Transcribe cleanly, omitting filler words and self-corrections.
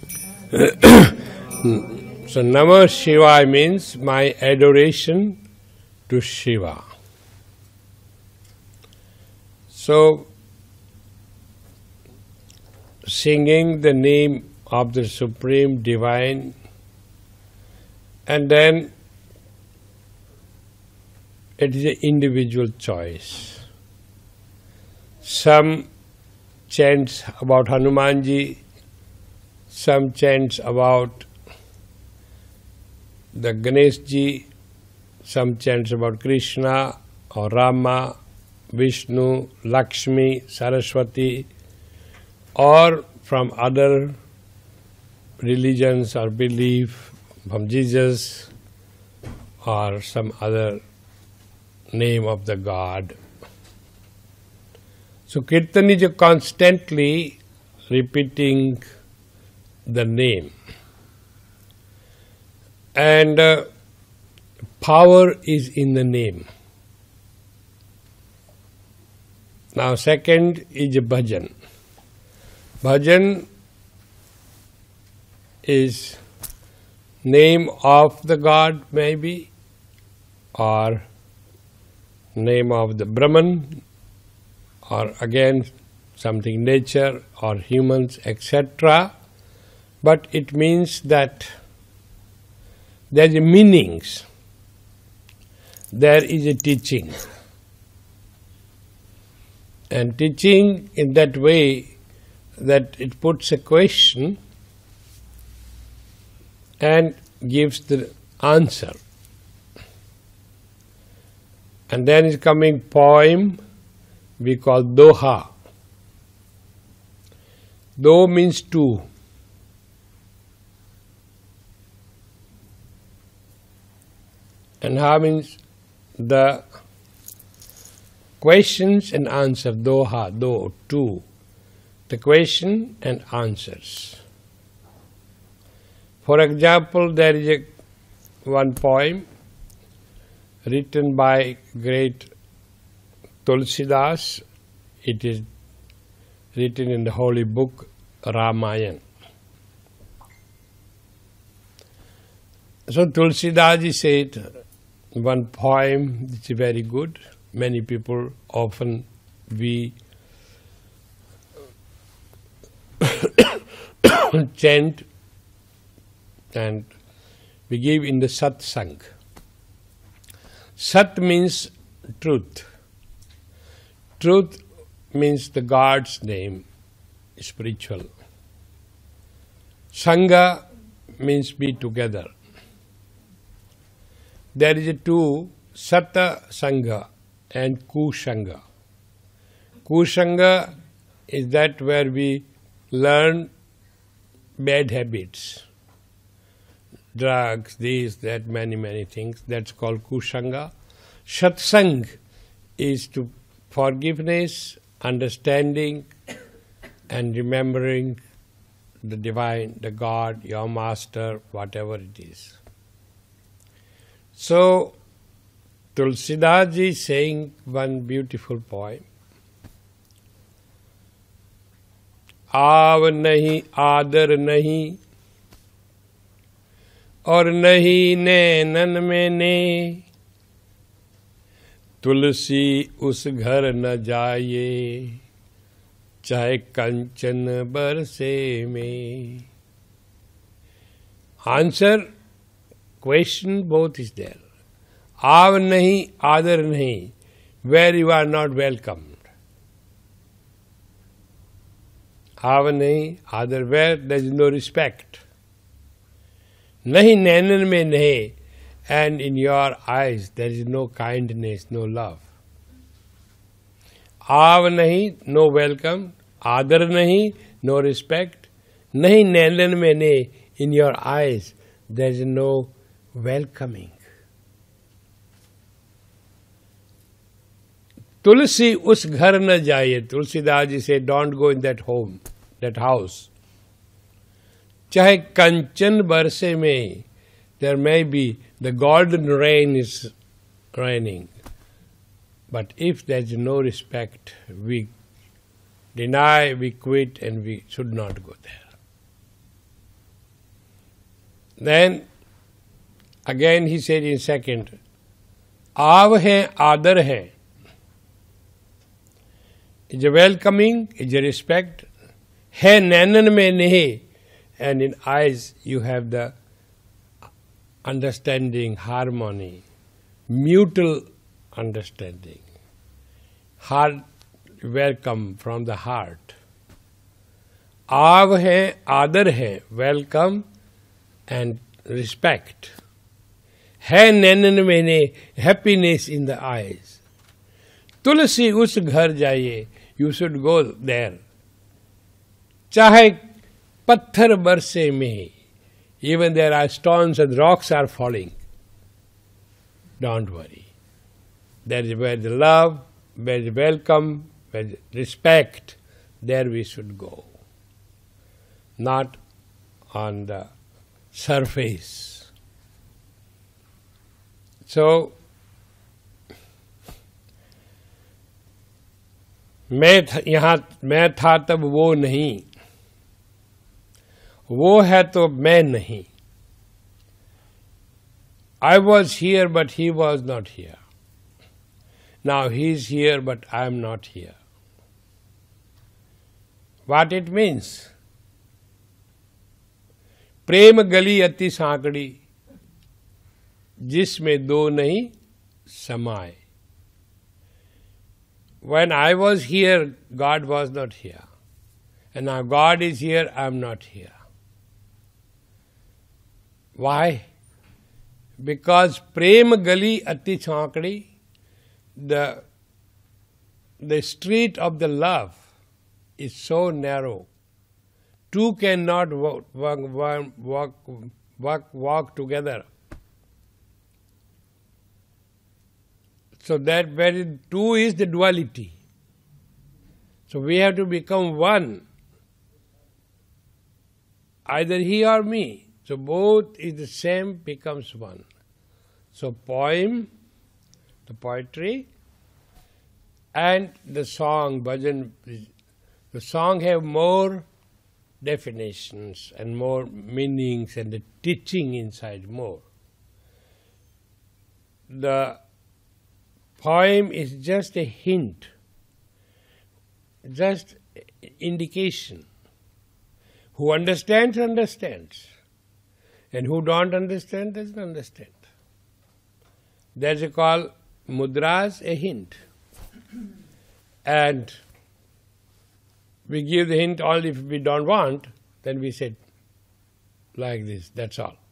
So Namah Shivaya means my adoration to Shiva. So singing the name of the Supreme Divine, and then it is an individual choice. Some chants about Hanumanji, some chants about the Ganeshji, some chants about Krishna or Rama, Vishnu, Lakshmi, Saraswati, or from other religions or belief, from Jesus or some other name of the God. So Kirtan is constantly repeating the name. And power is in the name. Now second is bhajan. Bhajan is name of the God maybe, or name of the Brahman, or again something nature or humans, etc. But it means that there is meanings, there is a teaching. And teaching in that way that it puts a question and gives the answer. And then is coming poem we call doha. Do means two. And ha means the questions and answer. Doha, do, two. The question and answers. For example, there is one poem written by great Tulsidas. It is written in the holy book Ramayana. So Tulsidas said one poem which is very good. Many people often we chant and we give in the satsang. Sat means truth. Truth means the God's name, spiritual. Sangha means be together. There is a two, Sata Sangha and Kusanga. Kusanga is that where we learn bad habits, drugs, this, that, many things. That's called Kusanga. Satsang is to forgiveness, understanding, and remembering the divine, the God, your master, whatever it is. So, Tulsidas ji is saying one beautiful poem. आव नहीं आदर नहीं और नहीं नैनन में ने तुलसी उस घर न जाए चाहे कंचन बरसे में. Answer, question, both is there. आव नहीं आदर नहीं, where you are not welcomed. आव नहीं आदर, where there is no respect. नहीं नैनन में नहीं, and in your eyes there is no kindness, no love. आव नहीं, no welcome. आदर नहीं, no respect. नहीं नैनन में नहीं, in your eyes there is no welcoming. तुलसी उस घर न जाइए. तुलसीदास जी से don't go in that home, that house. चाहे कंचन बरसे में, there may be the golden rain is raining, but if there is no respect, we deny, we quit, and we should not go there. Then again he said in second, Aav hai, Adar hai. Is a welcoming, is a respect. Hai nainan mein nehi. And in eyes you have the understanding, harmony, mutual understanding. Heart welcome from the heart. Aav hai, Adar hai, welcome and respect. Hai nainan mein nehi, happiness in the eyes. Tulsi us ghar jaiye, you should go there. Chahe patthar barse mein, even there are stones and rocks are falling. Don't worry. That is where the love, where the welcome, where the respect, there we should go. Not on the surface. So, मैं था तब वो नहीं, वो है तो मैं नहीं. I was here but he was not here. Now he is here but I am not here. What it means? प्रेम गली अति सांकड़ी, जिसमें दो नहीं समाए. When I was here, God was not here. And now God is here, I am not here. Why? Because Prem Gali Ati Chankadi, the street of the love is so narrow. Two cannot walk together. So that very two is the duality. So we have to become one. Either he or me. So both is the same, becomes one. So poem, the poetry, and the song, bhajan, the song have more definitions and more meanings and the teaching inside more. The poem is just a hint, just indication. Who understands, understands. And who don't understand, doesn't understand. That's called mudras, a hint. And we give the hint only if we don't want, then we say like this, that's all.